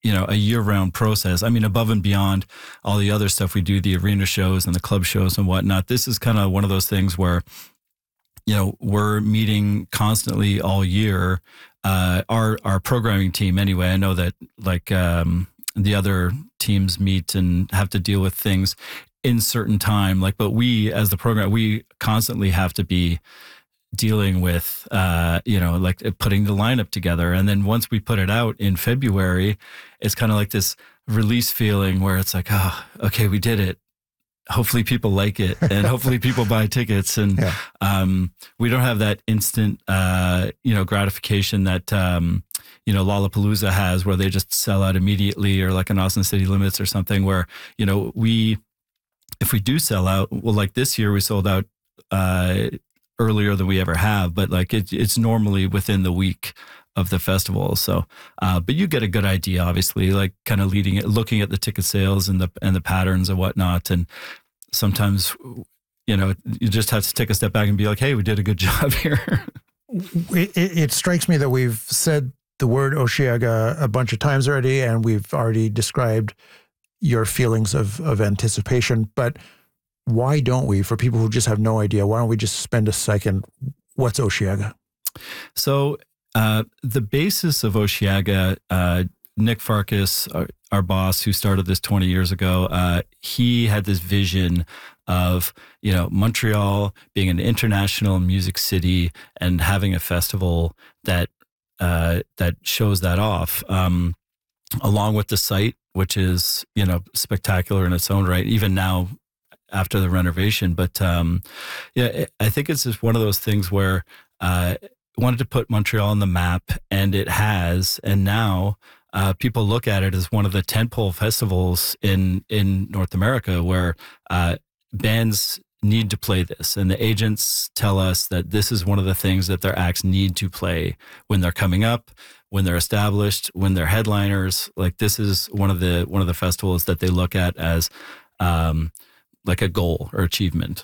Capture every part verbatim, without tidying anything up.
you know, a year-round process. I mean, above and beyond all the other stuff we do, the arena shows and the club shows and whatnot, this is kind of one of those things where, you know, we're meeting constantly all year. Uh, our our programming team, anyway, I know that like um, the other teams meet and have to deal with things in certain time. Like, but we as the program, we constantly have to be dealing with, uh, you know, like putting the lineup together. And then once we put it out in February, it's kind of like this release feeling where it's like, oh, okay, we did it. Hopefully people like it and hopefully people buy tickets. And yeah. um, we don't have that instant, uh, you know, gratification that, um, you know, Lollapalooza has, where they just sell out immediately, or like an Austin City Limits or something where, you know, we, if we do sell out, well, like this year we sold out, uh, earlier than we ever have, but like it, it's normally within the week of the festival. So, uh, but you get a good idea, obviously, like kind of leading it, looking at the ticket sales and the, and the patterns and whatnot. And sometimes, you know, you just have to take a step back and be like, hey, we did a good job here. It, it strikes me that we've said the word Osheaga a bunch of times already, and we've already described your feelings of, of anticipation, but why don't we, for people who just have no idea, why don't we just spend a second? What's Osheaga? So uh, the basis of Osheaga, uh, Nick Farkas, our, our boss who started this twenty years ago, uh, he had this vision of, you know, Montreal being an international music city and having a festival that uh, that shows that off, um, along with the site, which is, you know, spectacular in its own right, even now, after the renovation. But um, yeah, I think it's just one of those things where uh, wanted to put Montreal on the map, and it has. And now uh, people look at it as one of the tentpole festivals in in North America, where uh, bands need to play this, and the agents tell us that this is one of the things that their acts need to play when they're coming up, when they're established, when they're headliners. Like, this is one of the one of the festivals that they look at as um, like a goal or achievement.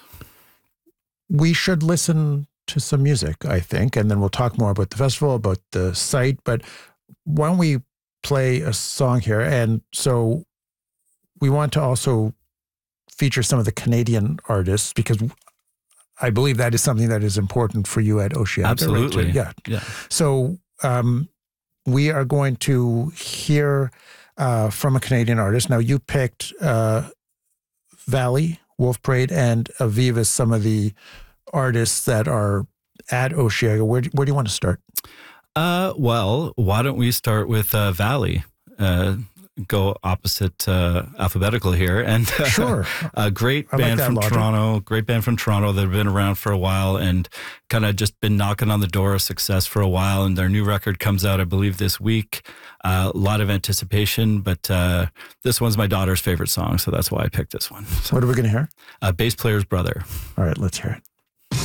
We should listen to some music, I think, and then we'll talk more about the festival, about the site. But why don't we play a song here? And so we want to also feature some of the Canadian artists, because I believe that is something that is important for you at Osheaga. Absolutely. Right? Yeah. Yeah. So um, we are going to hear uh, from a Canadian artist. Now, you picked uh, Valley, Wolf Parade, and Aviv as some of the artists that are at Osheaga. Where, where do you want to start? Uh, well, why don't we start with uh, Valley? Uh, go opposite uh, alphabetical here. And uh, sure. A great band like from logic. Toronto, great band from Toronto that have been around for a while and kind of just been knocking on the door of success for a while. And their new record comes out, I believe, this week. Uh, a lot of anticipation, but uh, this one's my daughter's favorite song, so that's why I picked this one. So, what are we going to hear? Uh, Bass Player's Brother. All right, let's hear it.